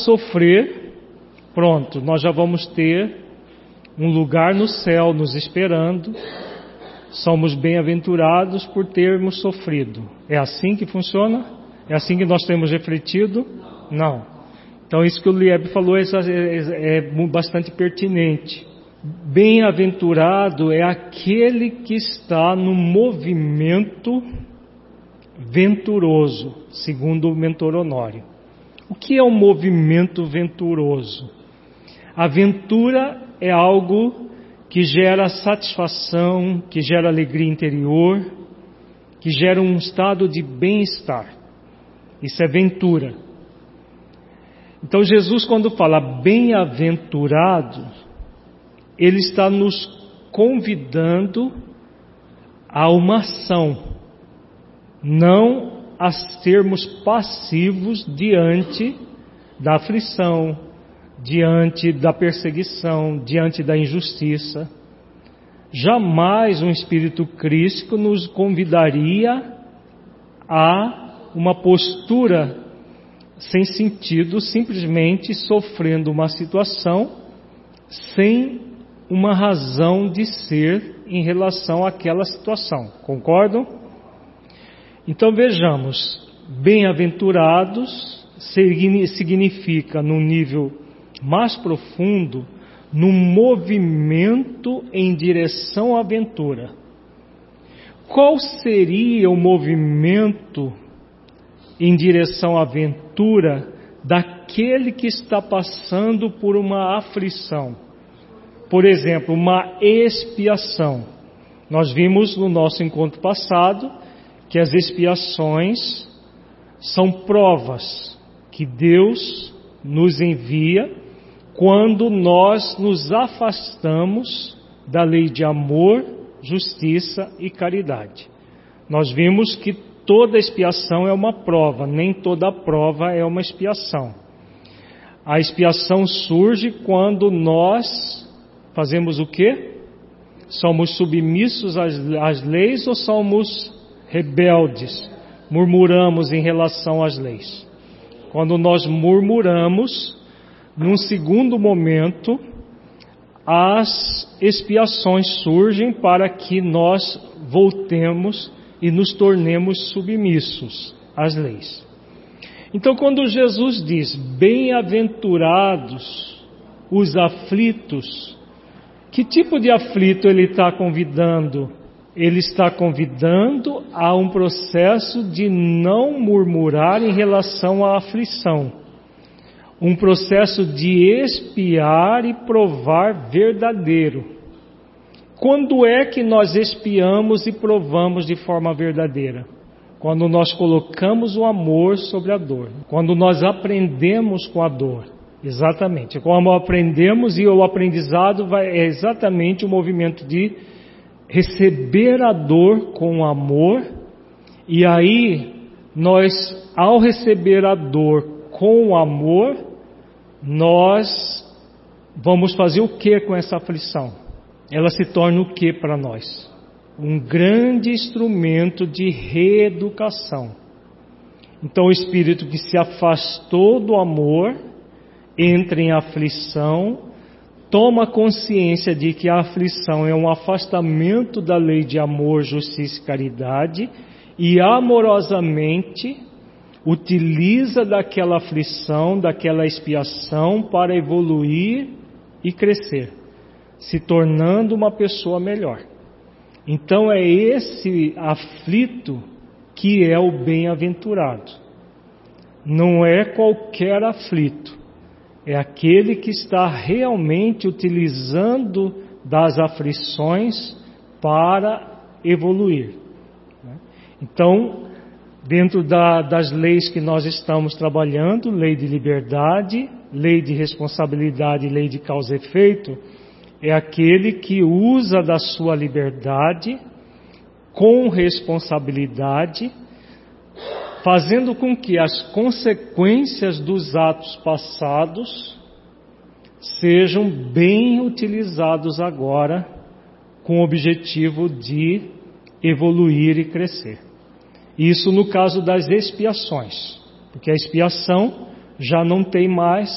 sofrer, pronto, nós já vamos ter um lugar no céu nos esperando. Somos bem-aventurados por termos sofrido. É assim que funciona? É assim que nós temos refletido? Não. Então isso que o Lieb falou é bastante pertinente. Bem-aventurado é aquele que está no movimento venturoso, segundo o mentor Honório. O que é um movimento venturoso? A aventura é algo que gera satisfação, que gera alegria interior, que gera um estado de bem-estar. Isso é ventura. Então Jesus, quando fala bem-aventurado, Ele está nos convidando a uma ação, não a sermos passivos diante da aflição, diante da perseguição, diante da injustiça. Jamais um espírito crístico nos convidaria a uma postura sem sentido, simplesmente sofrendo uma situação sem uma razão de ser em relação àquela situação. Concordam? Então vejamos, bem-aventurados significa, num nível mais profundo, num movimento em direção à aventura. Qual seria o movimento em direção à aventura daquele que está passando por uma aflição? Por exemplo, uma expiação. Nós vimos no nosso encontro passado que as expiações são provas que Deus nos envia quando nós nos afastamos da lei de amor, justiça e caridade. Nós vimos que toda expiação é uma prova, nem toda prova é uma expiação. A expiação surge quando nós fazemos o quê? Somos submissos às leis ou somos rebeldes? Murmuramos em relação às leis. Quando nós murmuramos, num segundo momento, as expiações surgem para que nós voltemos e nos tornemos submissos às leis. Então, quando Jesus diz, bem-aventurados os aflitos, que tipo de aflito ele está convidando? Ele está convidando a um processo de não murmurar em relação à aflição. Um processo de expiar e provar verdadeiro. Quando é que nós expiamos e provamos de forma verdadeira? Quando nós colocamos o amor sobre a dor. Quando nós aprendemos com a dor. Exatamente. Como aprendemos, e o aprendizado é exatamente o movimento de receber a dor com amor. E aí, nós, ao receber a dor com amor, nós vamos fazer o que com essa aflição? Ela se torna o que para nós? Um grande instrumento de reeducação. Então o espírito que se afastou do amor entra em aflição, toma consciência de que a aflição é um afastamento da lei de amor, justiça e caridade, e amorosamente utiliza daquela aflição, daquela expiação para evoluir e crescer, se tornando uma pessoa melhor. Então é esse aflito que é o bem-aventurado. Não é qualquer aflito, é aquele que está realmente utilizando das aflições para evoluir. Então, dentro das leis que nós estamos trabalhando, lei de liberdade, lei de responsabilidade e lei de causa e efeito, é aquele que usa da sua liberdade com responsabilidade, fazendo com que as consequências dos atos passados sejam bem utilizados agora, com o objetivo de evoluir e crescer. Isso no caso das expiações, porque a expiação já não tem mais